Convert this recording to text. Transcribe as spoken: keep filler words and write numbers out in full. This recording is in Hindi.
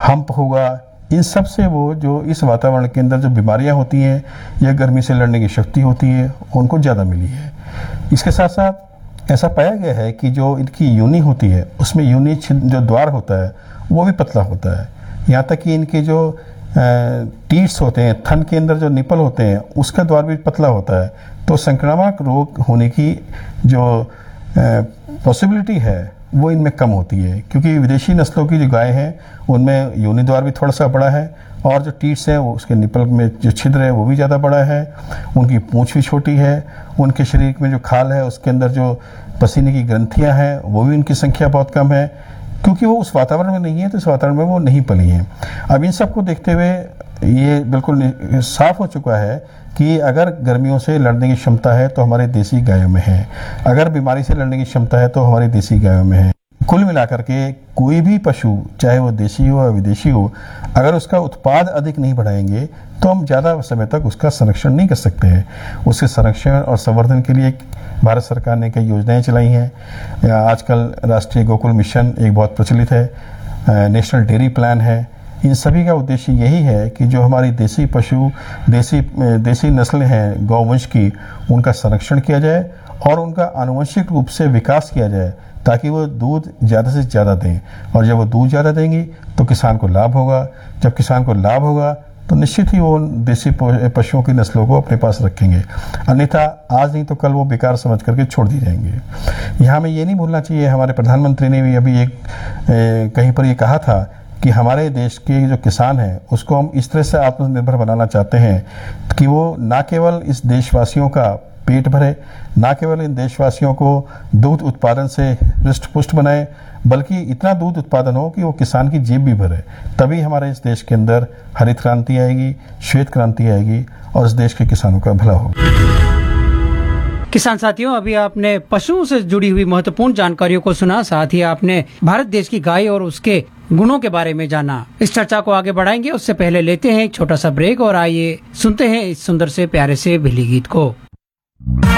हम्प होगा, इन सब से वो जो इस वातावरण के अंदर जो बीमारियां होती हैं या गर्मी से लड़ने की शक्ति होती है उनको ज़्यादा मिली है। इसके साथ साथ ऐसा पाया गया है कि जो इनकी यूनी होती है उसमें यूनी जो द्वार होता है वो भी पतला होता है। यहाँ तक कि इनके जो टीट्स होते हैं, थन के अंदर जो निपल होते हैं, उसका द्वार भी पतला होता है। तो संक्रामक रोग होने की जो पॉसिबिलिटी है वो इनमें कम होती है, क्योंकि विदेशी नस्लों की जो गाय हैं उनमें योनि द्वार भी थोड़ा सा बड़ा है और जो टीट्स हैं वो उसके निपल में जो छिद्र है वो भी ज़्यादा बड़ा है, उनकी पूंछ भी छोटी है, उनके शरीर में जो खाल है उसके अंदर जो पसीने की ग्रंथियां हैं वो भी उनकी संख्या बहुत कम है, क्योंकि वो उस वातावरण में नहीं है, तो इस वातावरण में वो नहीं पली हैं। अब इन सबको देखते हुए ये बिल्कुल साफ हो चुका है कि अगर गर्मियों से लड़ने की क्षमता है तो हमारे देसी गायों में है, अगर बीमारी से लड़ने की क्षमता है तो हमारी देसी गायों में है। कुल मिलाकर के कोई भी पशु, चाहे वो देशी हो या विदेशी हो, अगर उसका उत्पाद अधिक नहीं बढ़ाएंगे तो हम ज़्यादा समय तक उसका संरक्षण नहीं कर सकते हैं। उसके संरक्षण और संवर्धन के लिए भारत सरकार ने कई योजनाएं चलाई हैं। आजकल राष्ट्रीय गोकुल मिशन एक बहुत प्रचलित है, नेशनल डेयरी प्लान है। इन सभी का उद्देश्य यही है कि जो हमारी देसी पशु, देसी देसी नस्लें हैं गौवंश की, उनका संरक्षण किया जाए और उनका आनुवंशिक रूप से विकास किया जाए, ताकि वो दूध ज़्यादा से ज़्यादा दें। और जब वो दूध ज़्यादा देंगी तो किसान को लाभ होगा, जब किसान को लाभ होगा तो निश्चित ही वो देसी पशुओं की नस्लों को अपने पास रखेंगे, अन्यथा आज नहीं तो कल वो बेकार समझ करके छोड़ दी जाएंगे। यहाँ में ये नहीं भूलना चाहिए, हमारे प्रधानमंत्री ने भी अभी एक ए, कहीं पर ये कहा था कि हमारे देश के जो किसान हैं उसको हम इस तरह से आत्मनिर्भर बनाना चाहते हैं कि वो ना केवल इस देशवासियों का पेट भरे, ना केवल इन देशवासियों को दूध उत्पादन से हृष्ट पुष्ट बनाए, बल्कि इतना दूध उत्पादन हो कि वो किसान की जेब भी भरे। तभी हमारे इस देश के अंदर हरित क्रांति आएगी, श्वेत क्रांति आएगी और इस देश के किसानों का भला होगा। किसान साथियों, अभी आपने पशुओं से जुड़ी हुई महत्वपूर्ण जानकारियों को सुना, साथ ही आपने भारत देश की गाय और उसके गुणों के बारे में जाना। इस चर्चा को आगे बढ़ाएंगे, उससे पहले लेते हैं एक छोटा सा ब्रेक और आइए सुनते हैं इस सुंदर से प्यारे से भिली गीत को।